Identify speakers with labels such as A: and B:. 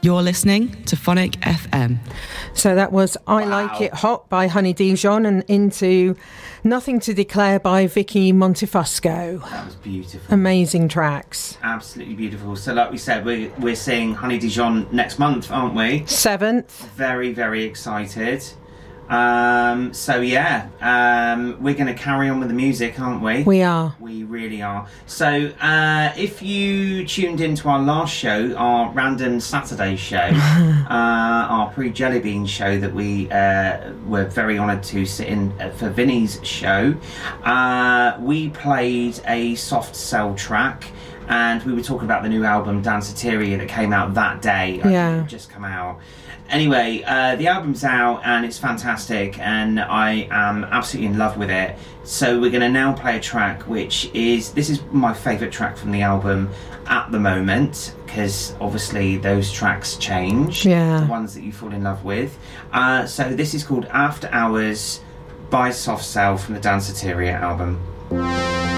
A: You're listening to Phonic FM.
B: So that was I Like It Hot by Honey Dijon and into Nothing to Declare by Vicky Montefusco.
C: That was beautiful.
B: Amazing tracks.
C: Absolutely beautiful. So like we said, we're seeing Honey Dijon next month, aren't we?
B: 7th.
C: Very, very excited. We're going to carry on with the music, aren't we?
B: We are.
C: We really are. So if you tuned into our last show, our random Saturday show, our pre-Jellybean show that we were very honoured to sit in for Vinny's show, we played a soft cell track. And we were talking about the new album Danceteria that came out that day.
B: Yeah.
C: It just come out. Anyway, the album's out and it's fantastic and I am absolutely in love with it. So we're going to now play a track this is my favourite track from the album at the moment, because obviously those tracks change.
B: Yeah.
C: The ones that you fall in love with. So this is called After Hours by Soft Cell from the Danceteria album.